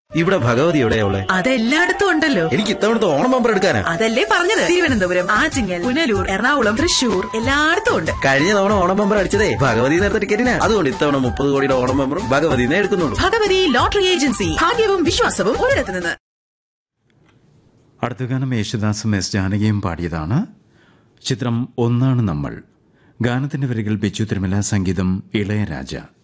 ഇവിടെ ഭഗവതി എവിടെയാ? അതെല്ലായിടത്തും ഉണ്ടല്ലോ. എനിക്ക് ഇത്തവണത്തെ ഓണം ബമ്പർ എടുക്കാനാ. അതല്ലേ പറഞ്ഞത്, തിരുവനന്തപുരം, ആറ്റിങ്ങൽ, പുനലൂർ, എറണാകുളം, തൃശൂർ, എല്ലായിടത്തും ഉണ്ട്. കഴിഞ്ഞ തവണ ഓണം ബമ്പർ അടിച്ചതേ ഭഗവതി നേരത്തെ ടിക്കറ്റിനാ. അതുകൊണ്ട് ഇത്തവണ 30 കോടിയുടെ ഓണം ബമ്പറും ഭഗവതിനെ എടുക്കുന്നുള്ളൂ. ഭഗവതി ലോട്ടറി ഏജൻസി, ഭാഗ്യവും വിശ്വാസവും ഒരിടത്ത് നിന്ന്. അടുത്ത ഗാനം യേശുദാസും എസ് ജാനകിയും പാടിയതാണ്. ചിത്രം ഒന്നാണ് നമ്മൾ. ഗാനത്തിന്റെ വരികൾ ബിച്ചു തിരുമല, സംഗീതം ഇളയരാജ.